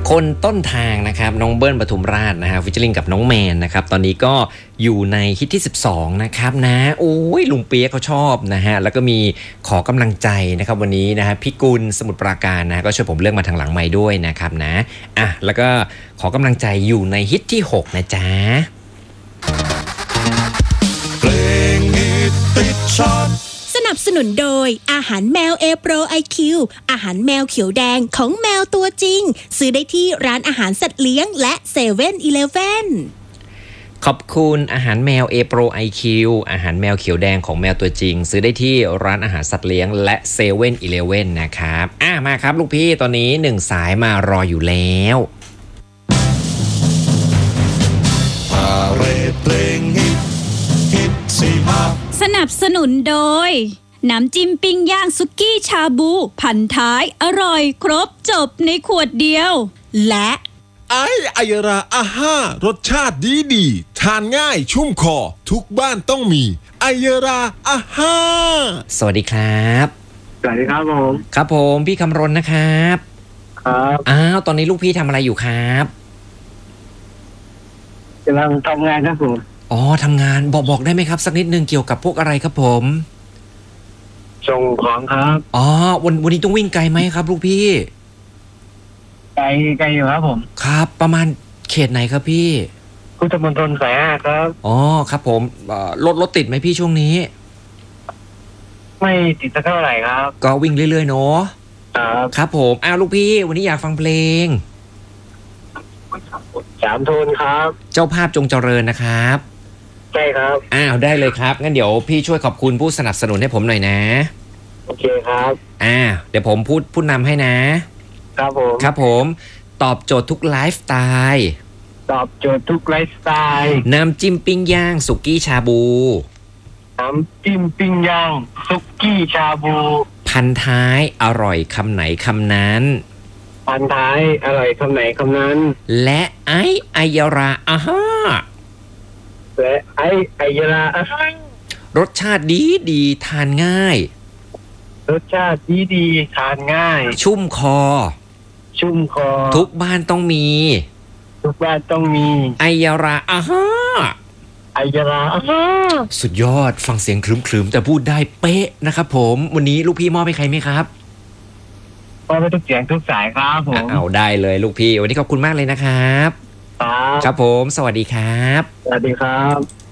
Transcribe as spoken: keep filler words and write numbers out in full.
คนต้นทางนะครับน้องเบิ้ลปทุมราชนะฮะฟิชเชอริงกับน้องแมนนะครับตอนนี้ก็อยู่ในฮิตที่สิบสองนะครับนะโอ้ยลุงเปียกเขาชอบนะฮะแล้วก็มีขอกำลังใจนะครับวันนี้นะฮะพี่กุลสมุทรปราการนะก็ช่วยผมเลือกมาทางหลังไมค์ด้วยนะครับนะอ่ะแล้วก็ขอกำลังใจอยู่ในฮิตที่หกนะจ๊ะเพลงฮิตติดชาร์ตสนับสนุนโดยอาหารแมว A Pro ไอ คิว อาหารแมวเขียวแดงของแมวตัวจริงซื้อได้ที่ร้านอาหารสัตว์เลี้ยงและเซเว่นอีเลฟเว่นขอบคุณอาหารแมว A Pro ไอ คิว อาหารแมวเขียวแดงของแมวตัวจริงซื้อได้ที่ร้านอาหารสัตว์เลี้ยงและเซเว่นอีเลฟเว่นนะครับอ่ะมาครับลูกพี่ตอนนี้หนึ่งสายมารออยู่แล้วพาเรดเพลงฮิตฮิตสี่ภาคสนับสนุนโดยน้ำจิ้มปิ้งย่างสุกี้ชาบูพันท้ายอร่อยครบจบในขวดเดียวและไอไอยราอาห้ารสชาติดีดีทานง่ายชุ่มคอทุกบ้านต้องมีไอยราอาห้าสวัสดีครับสวัสดีครับผมครับผมพี่คำรณนะครับครับอ้าวตอนนี้ลูกพี่ทำอะไรอยู่ครับกำลังทำงานครับผมอ๋อทำงานบอกบอกได้ไหมครับสักนิดนึงเกี่ยวกับพวกอะไรครับผมส่งของครับอ๋อวันวันนี้ต้องวิ่งไกลไหมครับลูกพี่ไกลไกลอยู่ครับผมครับประมาณเขตไหนครับพี่พุทธมณฑลสายห้าครับอ๋อครับผมรถรถติดไหมพี่ช่วงนี้ไม่ติดสักเท่าไหร่ครับก็วิ่งเรื่อยๆเนาะครับครับผมอ้าวลูกพี่วันนี้อยากฟังเพลงสามโทนครับเจ้าภาพจงเจริญนะครับใช่ครับอ้าวได้เลยครับงั้นเดี๋ยวพี่ช่วยขอบคุณผู้สนับสนุนให้ผมหน่อยนะโอเคครับอ่าเดี๋ยวผมพูดพูดนำให้นะครับผมครับผมตอบโจทย์ทุกไลฟ์สไตล์ตอบโจทย์ทุกไลฟ์สไตล์น้ำจิ้มปิ้งย่างสุกี้ชาบูน้ำจิ้มปิ้งย่างสุกี้ชาบูพันท้ายอร่อยคำไหนคำนั้นพันท้ายอร่อยคำไหนคำนั้นและไอไอยราอาห้าและไอไอยราอาห้ารสชาติดีดีทานง่ายรสชาติดีดีทานง่ายชุ่มคอชุ่มคอทุกบ้านต้องมีทุกบ้านต้องมีไอยราอาห้าไอยราอาห้าสุดยอดฟังเสียงครึมๆแต่พูดได้เป๊ะนะครับผมวันนี้ลูกพี่มอบให้ใครไหมครับมอบให้ทุกเสียงทุกสายครับผมเอาได้เลยลูกพี่วันนี้ขอบคุณมากเลยนะครับครับครับผมสวัสดีครับสวัสดีครับ